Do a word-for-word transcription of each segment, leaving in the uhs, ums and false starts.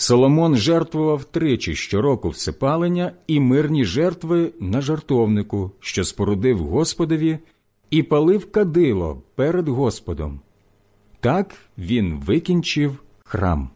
Соломон жертвував тричі щороку всепалення і мирні жертви на жертовнику, що спорудив Господові, і палив кадило перед Господом. Так він викінчив храм.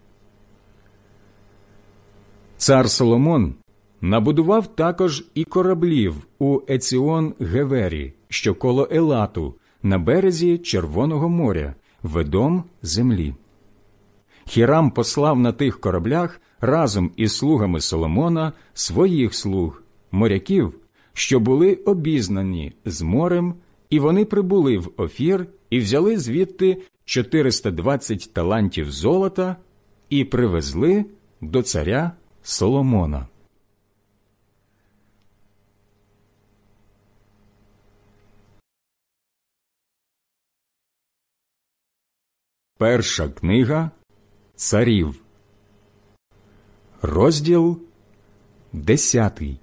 Цар Соломон набудував також і кораблів у Еціон-Гевері, що коло Елату, на березі Червоного моря, видом землі. Хірам послав на тих кораблях разом із слугами Соломона своїх слуг, моряків, що були обізнані з морем, і вони прибули в Офір і взяли звідти чотириста двадцять талантів золота і привезли до царя Соломона. Перша книга Царів, розділ десятий.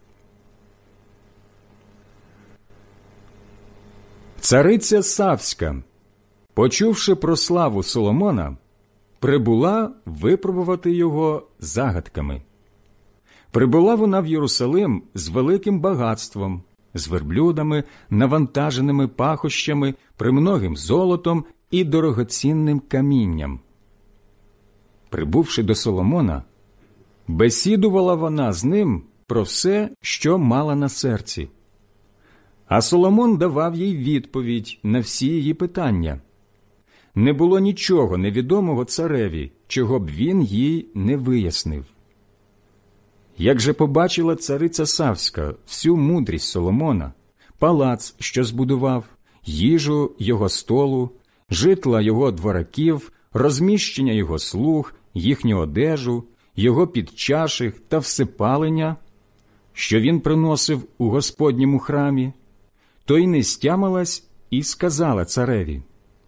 Цариця Савська, почувши про славу Соломона, прибула випробувати його загадками. Прибула вона в Єрусалим з великим багатством, з верблюдами, навантаженими пахощами, премногим золотом і дорогоцінним камінням. Прибувши до Соломона, бесідувала вона з ним про все, що мала на серці. А Соломон давав їй відповідь на всі її питання. Не було нічого невідомого цареві, чого б він їй не вияснив. Як же побачила цариця Савська всю мудрість Соломона, палац, що збудував, їжу його столу, житла його двораків, розміщення його слуг, їхню одежу, його підчаших та всепалення, що він приносив у Господньому храмі, то й не стямилась і сказала цареві: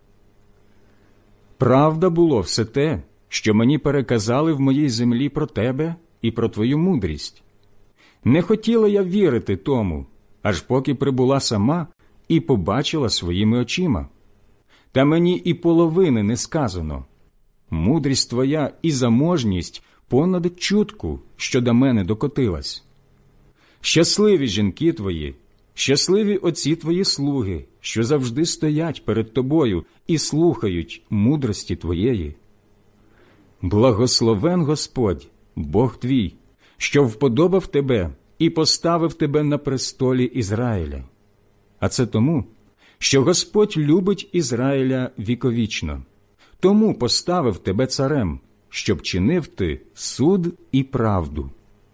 «Правда було все те, що мені переказали в моїй землі про тебе і про твою мудрість. Не хотіла я вірити тому, аж поки прибула сама і побачила своїми очима. Та мені і половини не сказано. Мудрість твоя і заможність понад чутку, що до мене докотилась. Щасливі жінки твої, щасливі отці твої слуги, що завжди стоять перед тобою і слухають мудрості твоєї. Благословен Господь, Бог твій, що вподобав тебе і поставив тебе на престолі Ізраїля. А це тому, що Господь любить Ізраїля віковічно. Тому поставив тебе царем, щоб чинив ти суд і правду».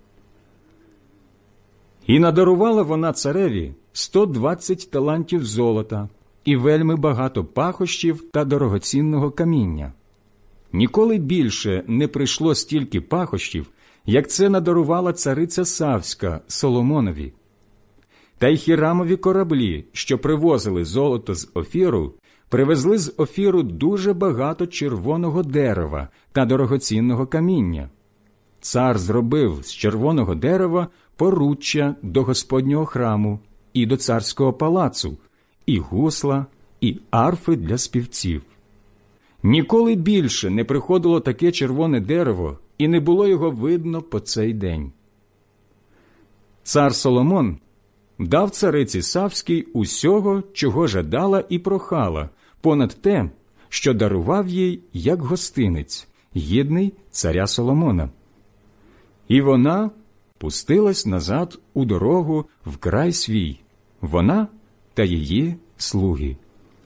І надарувала вона цареві сто двадцять талантів золота і вельми багато пахощів та дорогоцінного каміння. Ніколи більше не прийшло стільки пахощів, як це надарувала цариця Савська Соломонові. Та й Хірамові кораблі, що привозили золото з Офіру, привезли з Офіру дуже багато червоного дерева та дорогоцінного каміння. Цар зробив з червоного дерева поруччя до Господнього храму і до царського палацу, і гусла, і арфи для співців. Ніколи більше не приходило таке червоне дерево, і не було його видно по цей день. Цар Соломон дав цариці Савській усього, чого жадала і прохала, понад те, що дарував їй як гостинець, гідний царя Соломона. І вона пустилась назад у дорогу в край свій, вона та її слуги.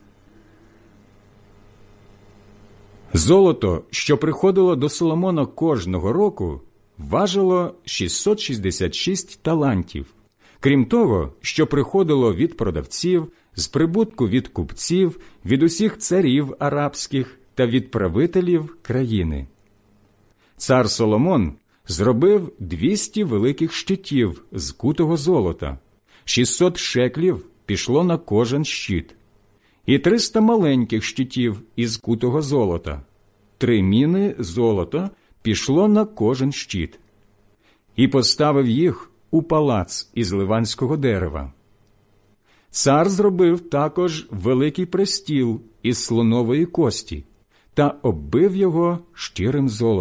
Золото, що приходило до Соломона кожного року, важило шістсот шістдесят шість талантів, крім того, що приходило від продавців, з прибутку від купців, від усіх царів арабських та від правителів країни. Цар Соломон зробив двісті великих щитів з кутого золота, шістсот шеклів пішло на кожен щит, і триста маленьких щитів із кутого золота, три міни золота пішло на кожен щит. І поставив їх у палац із ливанського дерева. Цар зробив також великий престіл із слонової кості та оббив його щирим золотом.